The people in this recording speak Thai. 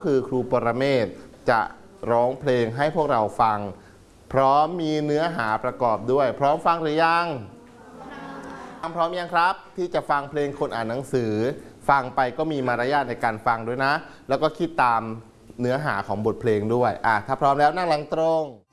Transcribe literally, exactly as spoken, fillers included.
คือครูปรเมศจะร้องเพลงให้พวกเราฟังพร้อมมีเนื้อหาประกอบด้วยพร้อมฟังหรือยังพร้อมยังครับที่จะฟังเพลงคนอ่านหนังสือฟังไปก็มีมารยาทในการฟังด้วยนะแล้วก็คิดตามเนื้อหาของบทเพลงด้วยอ่ะถ้าพร้อมแล้วนั่งหลังตรง